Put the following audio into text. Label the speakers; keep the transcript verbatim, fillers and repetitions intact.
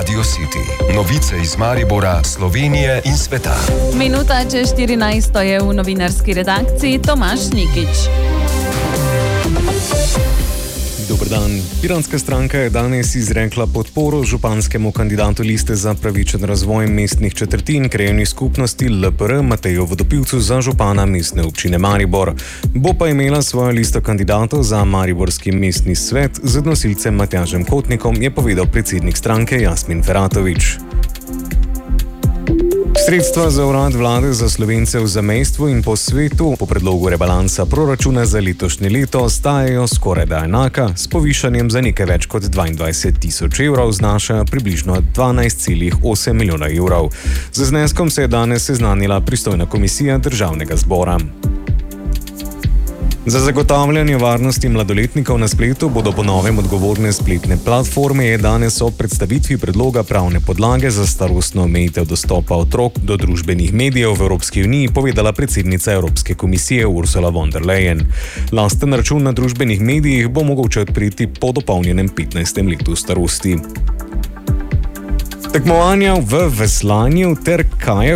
Speaker 1: Radio City. Novice iz Maribora, Slovenije in sveta.
Speaker 2: Minuta čez štirinajsto je v novinarski redakciji Tomaž Nikič.
Speaker 3: Dober dan. Piranska stranka je danes izrekla podporo županskemu kandidatu Liste za pravičen razvoj mestnih četrti in krajevnih skupnosti L P R Mateju Vodopivcu za župana mestne občine Maribor. Bo pa imela svojo listo kandidatov za mariborski mestni svet z nosilcem Matjažem Kotnikom, je povedal predsednik stranke Jasmin Feratovič. Sredstva za urad vlade za Slovence v zamejstvu in po svetu po predlogu rebalansa proračuna za letošnje leto ostajajo skorajda enaka, s povišanjem za nekaj več kot dvaindvajset tisoč evrov znaša približno dvanajst celih osem milijona evrov. Z zneskom se je danes seznanila pristojna komisija državnega zbora. Za zagotavljanje varnosti mladoletnikov na spletu bodo po novem odgovorne spletne platforme, je danes ob predstavitvi predloga pravne podlage za starostno omejitev dostopa otrok do družbenih medijev v Evropski uniji povedala predsednica Evropske komisije Ursula von der Leyen. Lasten račun na družbenih medijih bo mogoče odpreti po dopolnjenem petnajstem letu starosti. Tekmovanja v veslanju ter kajak